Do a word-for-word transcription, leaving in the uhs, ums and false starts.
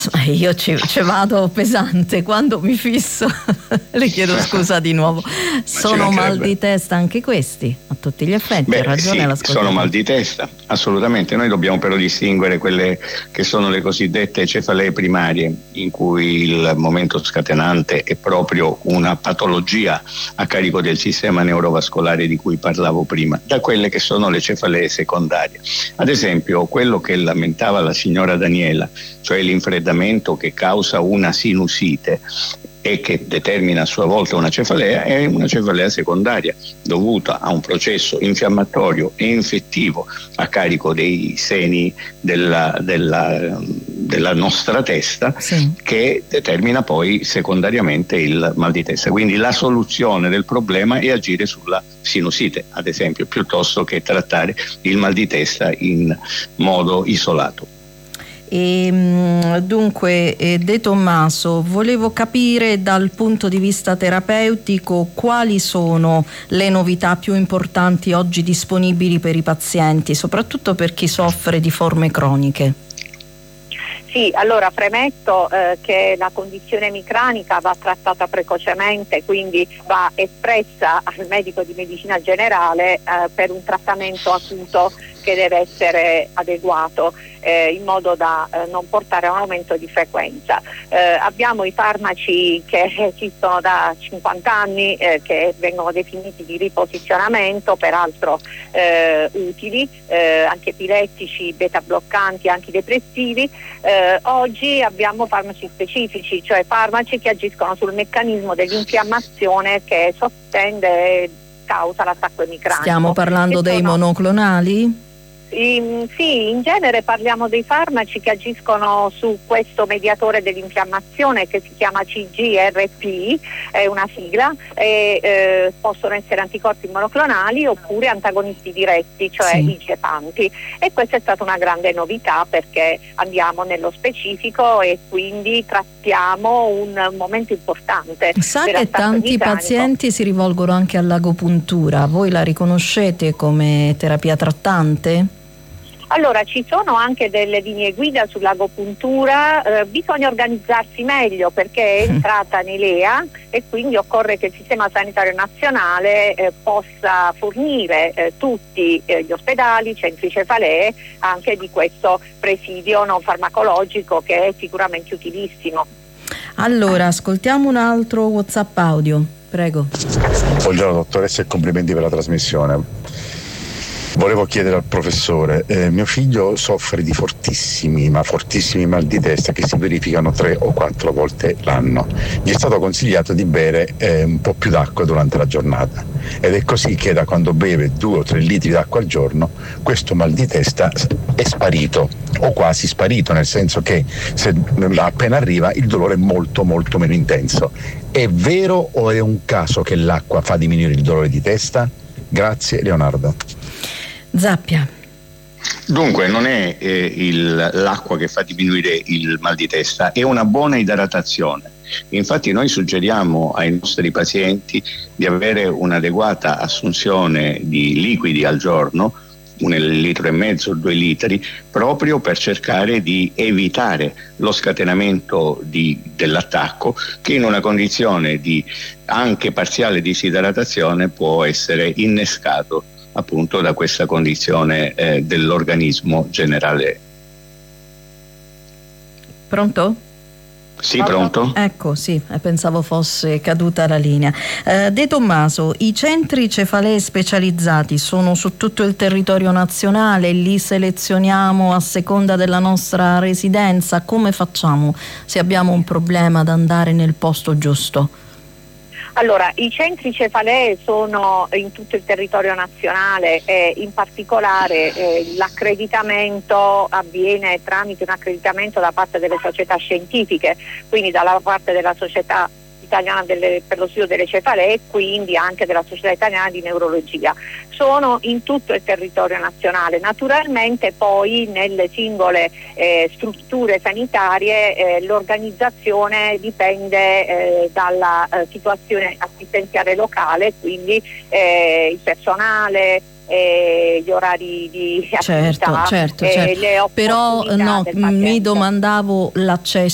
Io ci, ci vado pesante quando mi fisso. Le chiedo scusa di nuovo. Sono mal di testa anche questi, a tutti gli effetti. Ha ragione, sì, sono mal di testa, assolutamente. Noi dobbiamo però distinguere quelle che sono le cosiddette cefalee primarie, in cui il momento scatenante è proprio una patologia a carico del sistema neurovascolare di cui parlavo prima, da quelle che sono le cefalee secondarie. Ad esempio, quello che lamentava la signora Daniela, cioè l'infreddamento che causa una sinusite e che determina a sua volta una cefalea, è una cefalea secondaria dovuta a un processo infiammatorio e infettivo a carico dei seni della, della, della nostra testa, sì, che determina poi secondariamente il mal di testa. Quindi la soluzione del problema è agire sulla sinusite, ad esempio, piuttosto che trattare il mal di testa in modo isolato. E, dunque, eh, De Tommaso, volevo capire dal punto di vista terapeutico quali sono le novità più importanti oggi disponibili per i pazienti, soprattutto per chi soffre di forme croniche. Sì, allora premetto eh, che la condizione emicranica va trattata precocemente, quindi va espressa al medico di medicina generale eh, per un trattamento acuto che deve essere adeguato eh, in modo da eh, non portare a un aumento di frequenza. Eh, abbiamo i farmaci che esistono da cinquanta anni eh, che vengono definiti di riposizionamento, peraltro eh, utili, eh, anche epilettici, beta bloccanti, antidepressivi. Eh, oggi abbiamo farmaci specifici, cioè farmaci che agiscono sul meccanismo dell'infiammazione che sottende e causa l'attacco emicranico. Stiamo parlando dei sono... monoclonali? In, sì, in genere parliamo dei farmaci che agiscono su questo mediatore dell'infiammazione che si chiama C G R P, è una sigla, e eh, possono essere anticorpi monoclonali oppure antagonisti diretti, cioè sì, i cepanti. E questa è stata una grande novità perché andiamo nello specifico e quindi trattiamo un momento importante. Sa che tanti pazienti si rivolgono anche all'agopuntura, voi la riconoscete come terapia trattante? Allora, ci sono anche delle linee guida sull'agopuntura, eh, bisogna organizzarsi meglio perché è entrata nei L E A e quindi occorre che il Sistema Sanitario Nazionale eh, possa fornire eh, tutti eh, gli ospedali, centri cefalee, anche di questo presidio non farmacologico che è sicuramente utilissimo. Allora, ascoltiamo un altro WhatsApp audio, prego. Buongiorno dottoressa e complimenti per la trasmissione. Volevo chiedere al professore, eh, mio figlio soffre di fortissimi, ma fortissimi mal di testa che si verificano tre o quattro volte l'anno. Gli è stato consigliato di bere eh, un po' più d'acqua durante la giornata ed è così che da quando beve due o tre litri d'acqua al giorno questo mal di testa è sparito o quasi sparito, nel senso che se appena arriva il dolore è molto molto meno intenso. È vero o è un caso che l'acqua fa diminuire il dolore di testa? Grazie, Leonardo. Zappia. Dunque non è eh, il, l'acqua che fa diminuire il mal di testa, è una buona idratazione. Infatti noi suggeriamo ai nostri pazienti di avere un'adeguata assunzione di liquidi al giorno, un litro e mezzo, due litri, proprio per cercare di evitare lo scatenamento di, dell'attacco che in una condizione di anche parziale disidratazione può essere innescato appunto da questa condizione eh, dell'organismo generale. Pronto? Sì, pronto? Ecco, sì, pensavo fosse caduta la linea. Eh, De Tommaso, i centri cefalee specializzati sono su tutto il territorio nazionale, li selezioniamo a seconda della nostra residenza, come facciamo se abbiamo un problema ad andare nel posto giusto? Allora, i centri cefalee sono in tutto il territorio nazionale e in particolare eh, l'accreditamento avviene tramite un accreditamento da parte delle società scientifiche, quindi dalla parte della Società Italiana delle, per lo studio delle cefalee e quindi anche della Società Italiana di Neurologia. Sono in tutto il territorio nazionale. Naturalmente poi nelle singole eh, strutture sanitarie eh, l'organizzazione dipende eh, dalla eh, situazione assistenziale locale, quindi eh, il personale, eh, gli orari di attività, certo, certo, eh, certo. le Però no, mi domandavo l'accesso